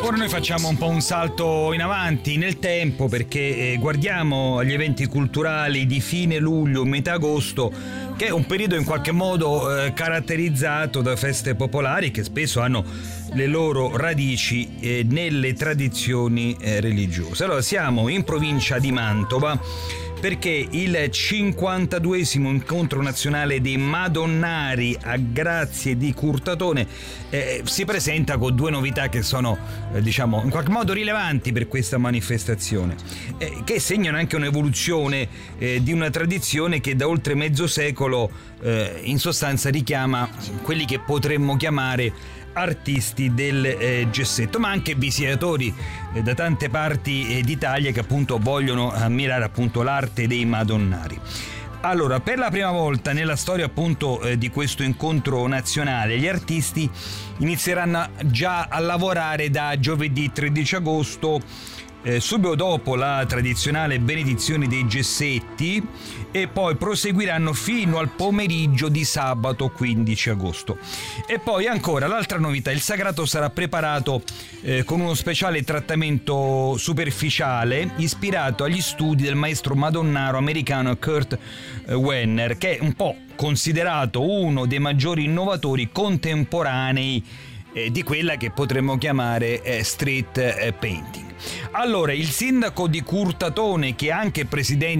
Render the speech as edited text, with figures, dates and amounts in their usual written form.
Ora noi facciamo un po' un salto in avanti nel tempo perché guardiamo gli eventi culturali di fine luglio, metà agosto, che è un periodo in qualche modo caratterizzato da feste popolari che spesso hanno le loro radici nelle tradizioni religiose. Allora siamo in provincia di Mantova perché il 52esimo incontro nazionale dei Madonnari a Grazie di Curtatone si presenta con due novità che sono diciamo in qualche modo rilevanti per questa manifestazione, che segnano anche un'evoluzione di una tradizione che da oltre mezzo secolo in sostanza richiama quelli che potremmo chiamare artisti del gessetto, ma anche visitatori da tante parti d'Italia che appunto vogliono ammirare appunto l'arte dei Madonnari. Allora, per la prima volta nella storia appunto di questo incontro nazionale, gli artisti inizieranno già a lavorare da giovedì 13 agosto, subito dopo la tradizionale benedizione dei gessetti, e poi proseguiranno fino al pomeriggio di sabato 15 agosto. E poi ancora l'altra novità: il sagrato sarà preparato con uno speciale trattamento superficiale ispirato agli studi del maestro madonnaro americano Kurt Wenner, che è un po' considerato uno dei maggiori innovatori contemporanei di quella che potremmo chiamare street painting. Allora, il sindaco di Curtatone, che è anche presidente